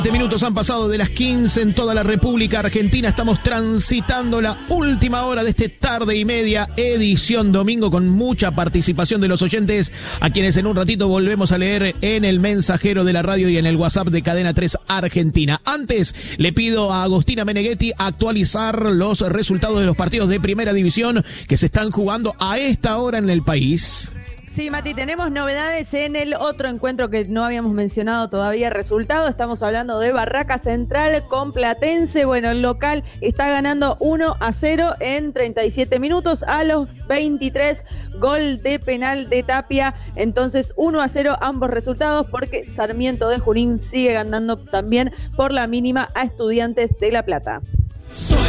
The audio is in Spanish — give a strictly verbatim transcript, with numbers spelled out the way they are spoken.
Minutos han pasado de las quince en toda la República Argentina. Estamos transitando la última hora de este tarde y media, edición domingo, con mucha participación de los oyentes, a quienes en un ratito volvemos a leer en el mensajero de la radio y en el WhatsApp de Cadena tres Argentina. Antes, le pido a Agostina Meneghetti actualizar los resultados de los partidos de Primera División que se están jugando a esta hora en el país. Sí, Mati, tenemos novedades en el otro encuentro que no habíamos mencionado todavía resultado. Estamos hablando de Barraca Central con Platense. Bueno, el local está ganando uno a cero en treinta y siete minutos. A los veintitrés, gol de penal de Tapia. Entonces, uno a cero ambos resultados, porque Sarmiento de Junín sigue ganando también por la mínima a Estudiantes de La Plata. Soy